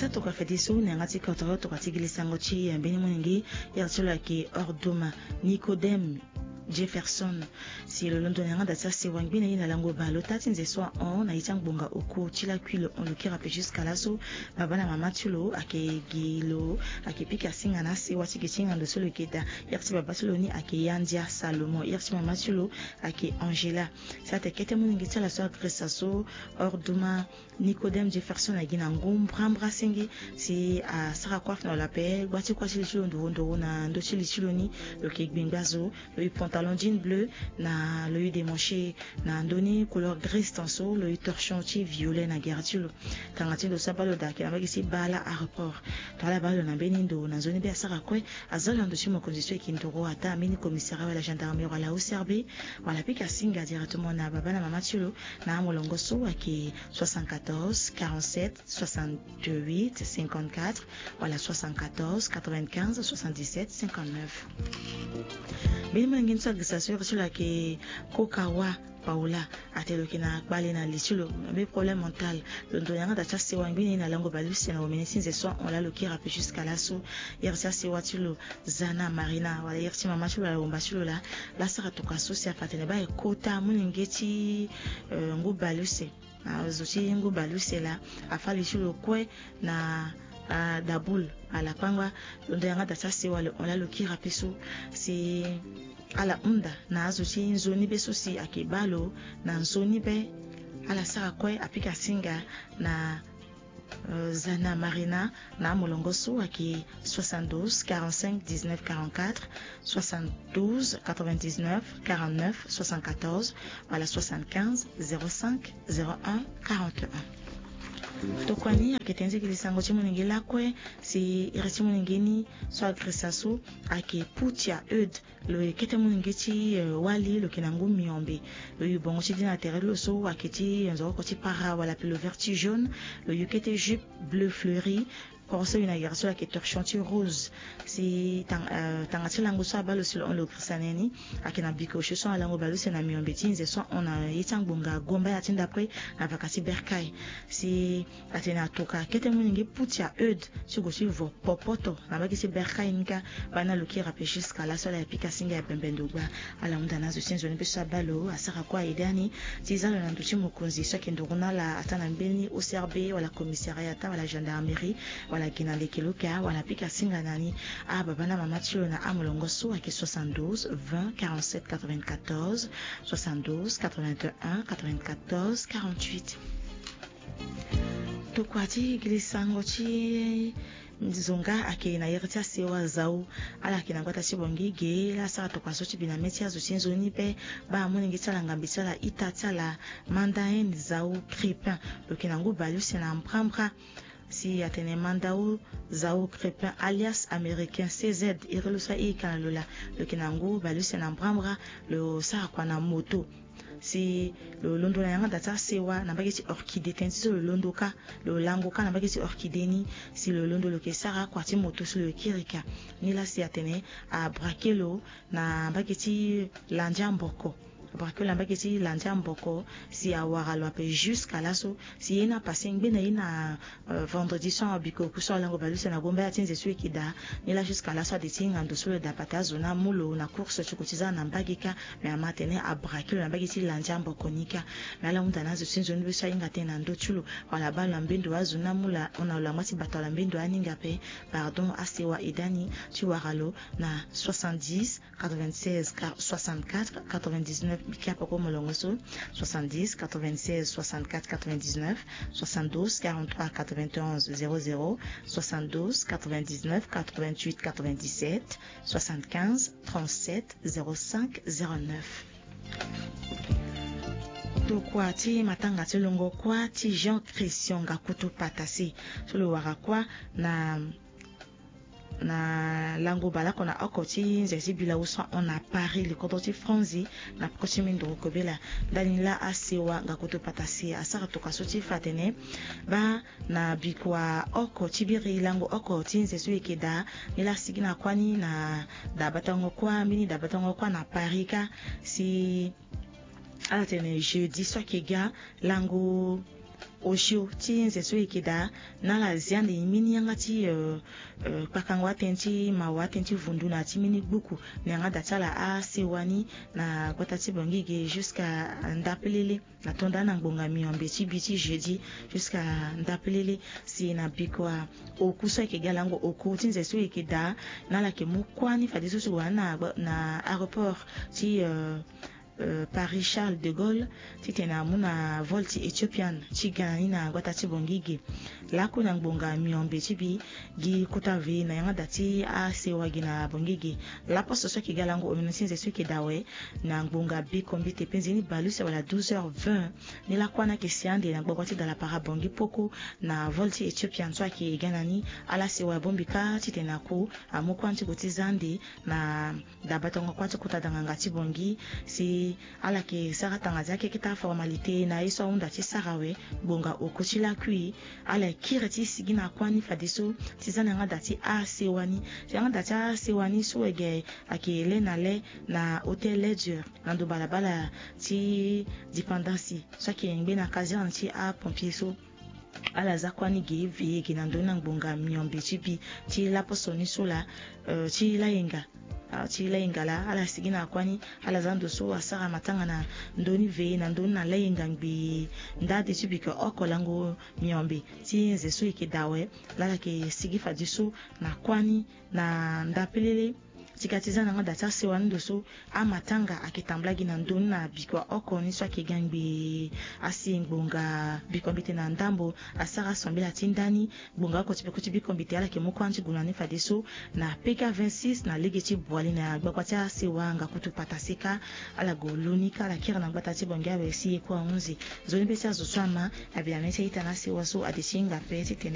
toka fedisu ngati kotoro toka tigilisango chi mbeni muningi yartula ki orduma Nicodème Jefferson si le londo nyanga data se wangbina ina lango balo tati nze soa on na itang bonga oku chila kuilo on le kira pe jusqu'à lasso babana mama tulo ake gilo ake pika singa na se wati kichinga ndo solo keda yerti baba tulo ni ake yandia Salomon yerti mama tulo ake Angela sa te kete muningi tala so gresa so orduma Nicodème Jefferson agina ngum brambra sengi si a sara kwaf na la pe wati kwa chili tulo ndo na ndo chili tulo ni le ke gbingbazo le pantalon jean bleu na le démanché na ndoni couleur gris tanso le torchon chi violet na gertulo kangatindo sabalo da ke amagisi bala aéroport tala balo na benindo na zone be asara kwe azala ndo chimo condition ekindoro ata mini commissariat wa la gendarmerie wala OCRB wala pika singa directement na baba na mama tulo na molongoso ake 74 47 68 54 wala 74 95 77 59 Bini sa gisasyo sur la ke kokawa Paula atelo kina bale na lichulo be problème mental londo yanga da chase wangini na lango balusi na omenisi ze so on la lo kira pe jusqu'à lasso yersa se watulo Zana Marina wala yersi mama chulo la omba chulo la sara to kaso se afatene ba ekota muningeti ngu balusi na zochi ngu balusi la afali chulo kwe na dabul ala kwangwa londo yanga da chase wala on la lo kira pe so si ala unda na azuchi nzoni be sosi akibalo na nzoni be ala sara kwe apika singa na Zana Marina na molongoso aki 72 45 19 44 72 99 49 74 wala 75 05 01 41 tokwani aketenze kilisango chimuningi lakwe si iresi muningini so agresasu ake putia eud lo kete muningi chi wali lo kinangu miombe lo yubongo chi dina terre lo so aketi nzo ko chi para wala pe le vertu jaune lo yukete jupe bleu fleuri pensez une garçon avec torchon rose si tangati lango so abalo si on lo krisaneni akina biko che so lango balo se na miombe tinze so on a yitang bonga gomba ya tinda après avakasi berkai si atena toka kete muningi putia eud si go si vo popoto na bakisi berkai nika bana lo kira pe jusqu'à la sola epika singa ya pembendo gba ala mundana zo sinzo ni pesa balo asara kwa idani tizalo na nduchi mukunzi so kendo kunala atana mbeni OCRB wala commissariat wala gendarmerie wala kina lekeluka wala pika singa nani babana mama tulo na amolongoso ake 72 20 47 94 72 81 94 48 tokwati gilisango chi nzonga ake na yertia sewa zau ala kina kwata chibongige la sara to kwaso chibina metia zo chinzo ni pe ba muningi tsala ngambisa la itatala mandain zau crepin lo kina ngo balusi na mprambra si atene mandau zau crepin alias américain CZ irelusa ikanalola lo kina ngo balusi na mprambra lo sara kwa na moto si lo londo na yanga data sewa na bageti orchidée tensi lo londo ka lo lango ka na bageti orchidée ni si lo londo lo ke sara kwa ti moto so lo kirika ni la si atene a brakelo na bageti lanjamboko braquer la bageti lanjamboko si a waralo pe jusqu'à lasso si ina passing bena ina vendredi soir biko kuso lango balusi na gomba ya tinze suki da ni la jusqu'à lasso de tinga ndo so da patazo na mulo na course chukotiza na mbagika me amatene a braquer la bageti lanjamboko nika na la munda nazo sinzo ni bisa inga tena ndo chulo wala bala mbendo azuna mula ona la mati batala mbendo aninga pe pardon asewa idani tu waralo na 70 96 64 99 Kiapoko Molongoso 70 96 64 99 72 43 91 00 72 99 88 97 75 37 05 09 Tokwati matanga tselongo kwati Jean Christian Gakuto Patasi solo warakwa na lango balako na okoti nzezi bila usa on a Paris le kodoti franzi na koti mindo kobela dalila asewa Gakuto Patasi asara tokasoti fatene ba na bikwa okoti biri lango okoti nzezi ekeda nila sigina kwani na dabatango kwa na Paris ka si atene jeudi so kega lango oshio ti nze so ikida na la ziande mini yanga ti pakangwa tenti mawa tenti vunduna ti mini gbuku nyanga datala a sewani na kwatati bongige jusqu'à ndapelele na tonda na ngbonga miombe ti biti jeudi jusqu'à ndapelele si na bikwa oku so ikigalango oku ti nze so ikida na la ke mukwani fadiso so na aéroport ti Paris Charles de Gaulle titena muna volti Ethiopian chigani na gwatati bongige lako na ngbonga miombe chibi gi kutave na yanga dati a sewagi na bongige lapo soso kigalango ominasinze suki dawe na ngbonga bi kombite penzini balu se wala 12h20 ni la kwana kesiande na gbogwati dala parabongi poko na volti Ethiopian so ki ganani ala sewa bombika titena ku amukwanti kutizande na dabatongo kwati kutadanga ngati bongi si ala ke saratanga zake kita formalite na iso unda ti sarawe bonga okochila kui ala kirati sigina kwani fadiso tizana nga dati a sewani yanga dati a sewani so ege akele na hotel ledger na ndo balabala ti dépendance so ke ngbe na caserne ti a pompier so ala zakwani ge vege na ndo na ngbonga miombe chibi ti lapo soni sola ti layenga chila ingala ala sigina kwani ala zando so asara matanga na ndoni ve na ndoni na layenga ngbi ndade tubika okolango miombe ti nze so ikidawe lala ke sigi fadiso na kwani na ndapelele tikatiza na nga data sewani doso amatanga akitamblagi na ndoni na bikwa okoni so akigangbi asi ngbonga bikombite na ndambo asara sombela tindani ngbonga kuti bikombite ala ke mukwanti gunani fadiso na PK26 na legeti bwali na gbakwati asewa nga kutu patasika ala golunika ala kira na gbata ti bonga wesi kwa 11 zoni pesi azosama abia mese itana sewa so adishinga pe titene